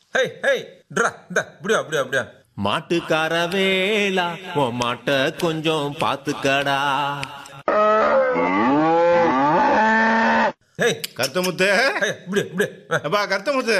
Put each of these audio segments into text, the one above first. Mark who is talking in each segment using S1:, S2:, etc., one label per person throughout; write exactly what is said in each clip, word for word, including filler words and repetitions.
S1: ஹே ஹே draw இந்த இப்படியா இப்படியா இப்படியா
S2: மாட்டுக்கார வேலா உன் மாட்ட கொஞ்சம் பாத்துக்கடா.
S1: ஹே
S3: கருத்தமுத்து,
S1: ஹே இப்படி இப்படி
S3: அப்பா கருத்தமுத்து,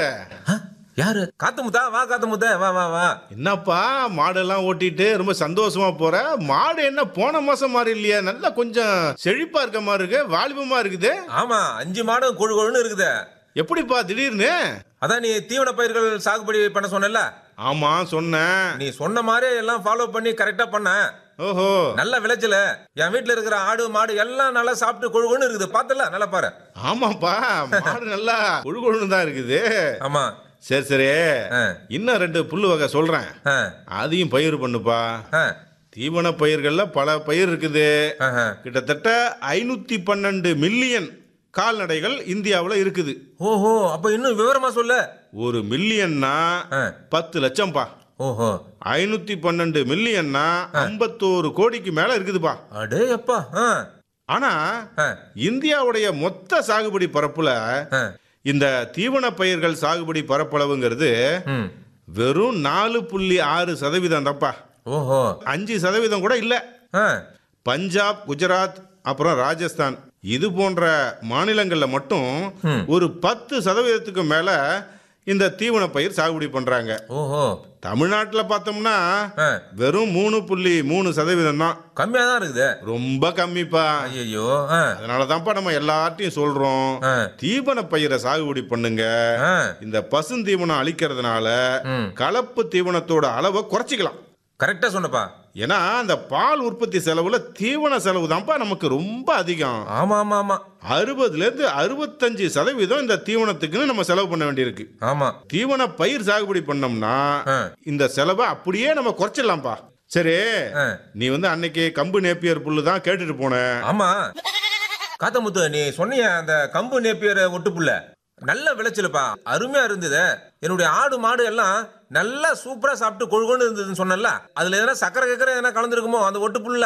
S1: யாரு? காத்தமுத்தா? வா காத்தமுத்தா, வா வா வா.
S3: என்னப்பா மாடெல்லாம் ஓட்டிட்டு ரொம்ப சந்தோஷமா போற? மாடு என்ன போன மாசம் மாதிரி இல்லையா? நல்லா கொஞ்சம் செழிப்பா இருக்க மாதிரி இருக்கு, வாலிபமா இருக்குது.
S1: ஆமா, அஞ்சு மாடும் கொழு கொழுன்னு இருக்குது.
S3: எப்படிப்பா திடீர்னு?
S1: அதான் நீ தீவன பயிர்கள் சாகுபடி பண்ண சொன்னல.
S3: ஆமா சொன்னேன்.
S1: நீ சொன்ன மாதிரி எல்லாம் ஃபாலோ பண்ணி கரெக்டா பண்ண.
S3: ஓஹோ,
S1: நல்ல விளைச்சல. என் வீட்டுல இருக்கிற ஆடு மாடு எல்லாம் நல்லா சாப்பிட்டு கொழு கொழுன்னு இருக்குது. பாத்தல, நல்லா பாரு.
S3: ஆமாப்பா மாடு நல்லா கொழுகொழுன்னு தான் இருக்குது.
S1: ஆமா.
S3: சரி சரி,
S1: ஆ.
S3: இன்னும் ரெண்டு புல்லு வகை சொல்றேன்,
S1: ஆ,
S3: அதையும் பயிர் பண்ணுப்பா.
S1: ஆ,
S3: தீவன பயிர்கள்ல பல பயிர் இருக்குது.
S1: ஆஹா.
S3: கிட்டத்தட்ட ஐநூத்தி பன்னெண்டு மில்லியன் கால்நடைகள் இந்தியாவுல இருக்குது.
S1: ஓஹோ, அப்ப இன்னும் விவரமா சொல்ல.
S3: ஒரு மில்லியன்னா
S1: ஆ.
S3: பத்து லட்சம்பா.
S1: ஓஹோ,
S3: ஐநூத்தி பன்னெண்டு மில்லியன்னா ஐம்பத்தோரு கோடிக்கு மேல இருக்குதுப்பா.
S1: அடே அப்பா. ஆ,
S3: ஆனா
S1: ஆ,
S3: இந்தியாவுடைய மொத்த சாகுபடி பரப்புல
S1: ஆ.
S3: இந்த தீவன பயிர்கள் சாகுபடி பரப்பளவுங்கிறது
S1: ம்.
S3: வெறும் நாலு புள்ளி ஆறு சதவீதம் தப்பா.
S1: ஓஹோ.
S3: அஞ்சு சதவீதம் கூட இல்ல.
S1: ஆ.
S3: பஞ்சாப், குஜராத், அப்புறம் ராஜஸ்தான் இது போன்ற மாநிலங்கள்ல மட்டும்
S1: ம்.
S3: ஒரு பத்து சதவீதத்துக்கு மேல இந்த தீவன பயிர் சாகுபடி பண்றாங்க.
S1: ஓஹோ.
S3: தமிழ்நாட்டில் பார்த்தோம்னா
S1: ஆ.
S3: வெறும் மூணு புள்ளி மூணு சதவீதம் தான்.
S1: கம்மியா தான் இருக்குது.
S3: ரொம்ப கம்மிப்பா.
S1: ஐயோ. ஆ,
S3: அதனால தான்ப்பா நம்ம எல்லார்ட்டையும் சொல்றோம்,
S1: ஆ.
S3: தீவன பயிரை சாகுபடி பண்ணுங்க.
S1: ஆ.
S3: இந்த பசுந்தீவனம் அளிக்கிறதுனால
S1: ம்.
S3: கலப்பு தீவனத்தோட அளவை குறைச்சிக்கலாம்.
S1: கரெக்டா சொன்னப்பா.
S3: ஏன்னா அந்த பால் உற்பத்தி செலவுல தீவன செலவு தான்ப்பா நமக்கு ரொம்ப அதிகம்.
S1: ஆமா ஆமா ஆமா.
S3: அறுபதுல இருந்து அறுபத்தஞ்சு சதவீதம் இந்த தீவனத்துக்குன்னு நம்ம செலவு பண்ண வேண்டியிருக்கு.
S1: ஆமா.
S3: தீவன பயிர் சாகுபடி பண்ணோம்னா
S1: ஆ.
S3: இந்த செலவை அப்படியே நம்ம குறைச்சிடலாம்ப்பா. சரி,
S1: ஆ.
S3: நீ வந்து அன்னைக்கு கம்பு நேப்பியர் புல்லு தான் கேட்டுட்டு போன.
S1: ஆமா. காத்தமுத்து, நீ சொன்னிய அந்த கம்பு நேப்பியர் ஒட்டுப்புள்ள நல்ல விளைச்சலுப்பா, அருமையா இருந்தது. என்னுடைய ஆடு மாடு எல்லாம் நல்லா சூப்பரா சாப்பிட்டு கொழு கொழு இருந்ததுன்னு சொன்னல. அதுல எதனா சக்கரை கக்கரை எதனா கலந்துருக்குமோ அந்த ஒட்டுப்புல்ல?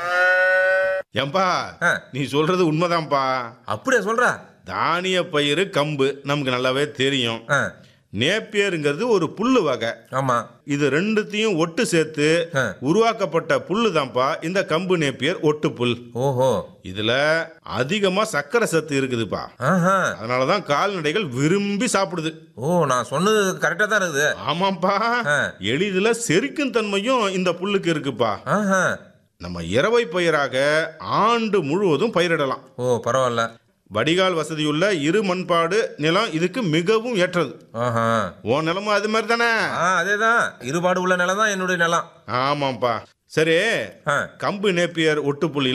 S3: ஏம்பா,
S1: ஆ.
S3: நீ சொல்றது உண்மைதான்ப்பா.
S1: அப்படியா சொல்ற?
S3: தானிய பயிர் கம்பு நமக்கு நல்லாவே தெரியும்.
S1: ஆ.
S3: நேப்பியருங்கிறது ஒரு புல்லு வகை.
S1: ஆமா.
S3: இது ரெண்டுத்தையும் ஒட்டு சேர்த்து
S1: ஆ.
S3: உருவாக்கப்பட்ட புல்லு தான்ப்பா இந்த கம்பு நேப்பியர் ஒட்டு புல்.
S1: ஓஹோ.
S3: இதுல அதிகமா சக்கரை சத்து இருக்குதுப்பா.
S1: ஆஹா.
S3: அதனாலதான் கால்நடைகள் விரும்பி சாப்பிடுது.
S1: ஓ, நான் சொன்னது கரெக்டா தான் இருக்குது.
S3: ஆமாப்பா,
S1: ஆ.
S3: எளிதில் செரிக்கும் தன்மையும் இந்த புல்லுக்கு இருக்குப்பா.
S1: ஆஹா.
S3: நம்ம இரவை பயிராக ஆண்டு முழுவதும் பயிரிடலாம்.
S1: ஓ, பரவாயில்ல.
S3: வடிகால் வசதியுள்ள இரு மண்பாடு நிலம் இதுக்கு மிகவும் ஏற்றது.
S1: ஆஹா.
S3: உன் நிலமும் அது மாதிரி தானே?
S1: ஆ, அதேதான். இருபாடு உள்ள நிலம் தான் என்னுடைய நிலம்.
S3: ஆமாப்பா. சரி,
S1: ஆ.
S3: கம்பு நேப்பியர் ஒட்டுப்புள்ளி